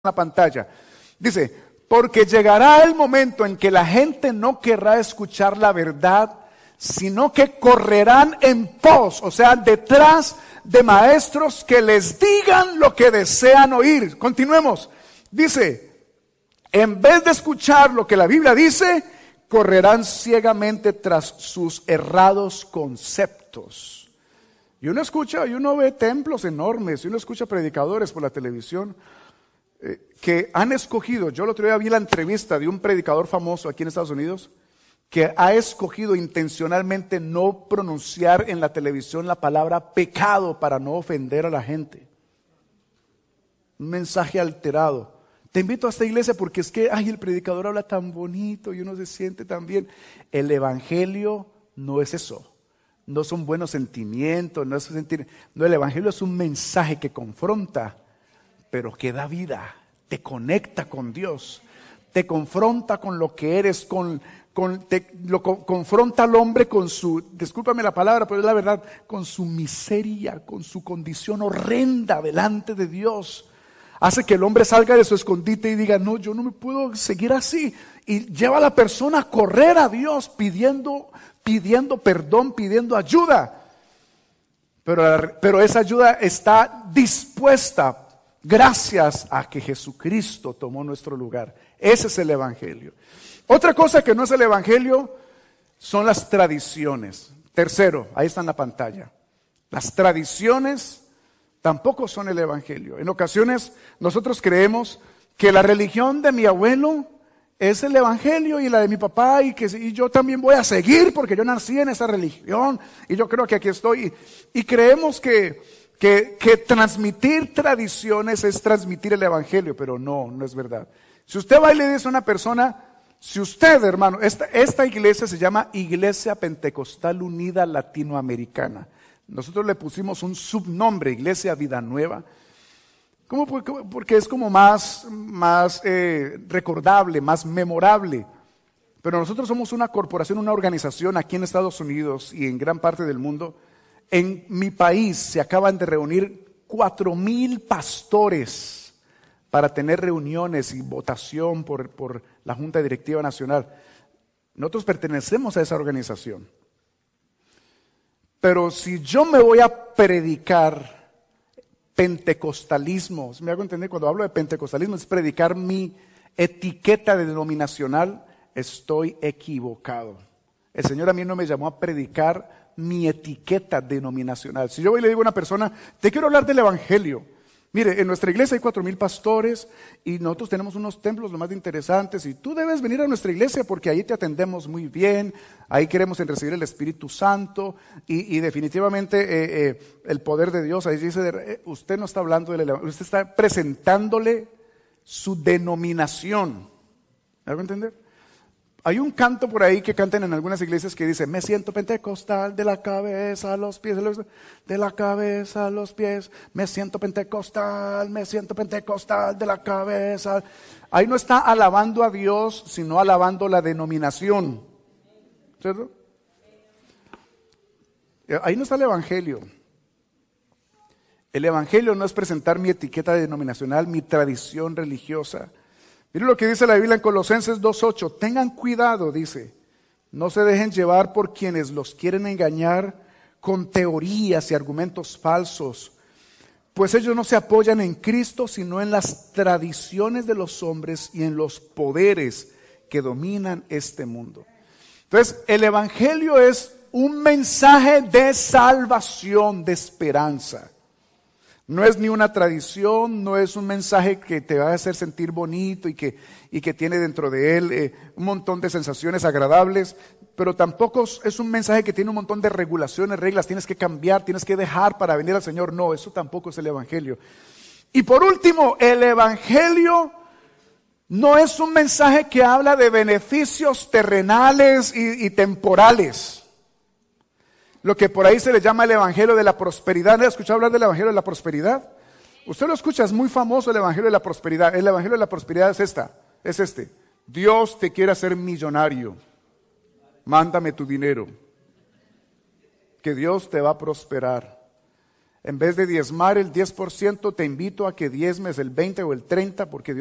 la pantalla. Dice, porque llegará el momento en que la gente no querrá escuchar la verdad, sino que correrán en pos, o sea, detrás de maestros que les digan lo que desean oír. Continuemos. Dice, en vez de escuchar lo que la Biblia dice, correrán ciegamente tras sus errados conceptos. Y uno ve templos enormes, y uno escucha predicadores por la televisión que han escogido. Yo el otro día vi la entrevista de un predicador famoso aquí en Estados Unidos que ha escogido intencionalmente no pronunciar en la televisión la palabra pecado para no ofender a la gente. Un mensaje alterado. Te invito a esta iglesia porque es que el predicador habla tan bonito y uno se siente tan bien. El evangelio no es eso. No son buenos sentimientos, no, el evangelio es un mensaje que confronta, pero que da vida, te conecta con Dios, te confronta con lo que eres, confronta al hombre con su, discúlpame la palabra, pero es la verdad, con su miseria, con su condición horrenda delante de Dios. Hace que el hombre salga de su escondite y diga, no, yo no me puedo seguir así. Y lleva a la persona a correr a Dios pidiendo perdón, pidiendo ayuda. Pero esa ayuda está dispuesta gracias a que Jesucristo tomó nuestro lugar. Ese es el evangelio. Otra cosa que no es el evangelio son las tradiciones. Tercero, ahí está en la pantalla. Las tradiciones tampoco son el evangelio. En ocasiones nosotros creemos que la religión de mi abuelo es el evangelio y la de mi papá y yo también voy a seguir porque yo nací en esa religión y yo creo que aquí estoy. Y creemos que transmitir tradiciones es transmitir el evangelio, pero no es verdad. Si usted va y le dice a una persona, si usted, hermano, esta iglesia se llama Iglesia Pentecostal Unida Latinoamericana. Nosotros le pusimos un subnombre, Iglesia Vida Nueva. ¿Cómo? Porque es como más recordable, más memorable. Pero nosotros somos una corporación, una organización aquí en Estados Unidos y en gran parte del mundo. En mi país se acaban de reunir 4,000 pastores para tener reuniones y votación por la Junta Directiva Nacional. Nosotros pertenecemos a esa organización. Pero si yo me voy a predicar pentecostalismo, ¿me hago entender? Cuando hablo de pentecostalismo es predicar mi etiqueta denominacional, estoy equivocado. El Señor a mí no me llamó a predicar mi etiqueta denominacional. Si yo voy y le digo a una persona, te quiero hablar del evangelio. Mire, en nuestra iglesia hay 4,000 pastores y nosotros tenemos unos templos lo más interesantes y tú debes venir a nuestra iglesia porque ahí te atendemos muy bien, ahí queremos recibir el Espíritu Santo y definitivamente el poder de Dios. Ahí dice, usted no está hablando del evangelio, usted está presentándole su denominación. ¿Me hago entender? Hay un canto por ahí que cantan en algunas iglesias que dice, me siento pentecostal de la cabeza a los pies, de la cabeza a los pies, me siento pentecostal de la cabeza. Ahí no está alabando a Dios, sino alabando la denominación. ¿Cierto? Ahí no está el evangelio. El evangelio no es presentar mi etiqueta denominacional, mi tradición religiosa. Miren lo que dice la Biblia en Colosenses 2:8. Tengan cuidado, dice, no se dejen llevar por quienes los quieren engañar con teorías y argumentos falsos, pues ellos no se apoyan en Cristo, sino en las tradiciones de los hombres y en los poderes que dominan este mundo. Entonces, el evangelio es un mensaje de salvación, de esperanza. No es ni una tradición, no es un mensaje que te va a hacer sentir bonito y que tiene dentro de él un montón de sensaciones agradables, pero tampoco es un mensaje que tiene un montón de regulaciones, reglas, tienes que cambiar, tienes que dejar para venir al Señor. No, eso tampoco es el evangelio. Y por último, el evangelio no es un mensaje que habla de beneficios terrenales y temporales. Lo que por ahí se le llama el evangelio de la prosperidad. ¿No has escuchado hablar del evangelio de la prosperidad? Usted lo escucha, es muy famoso el evangelio de la prosperidad. El evangelio de la prosperidad es este. Dios te quiere hacer millonario. Mándame tu dinero. Que Dios te va a prosperar. En vez de diezmar el 10%, te invito a que diezmes el 20 o el 30%, porque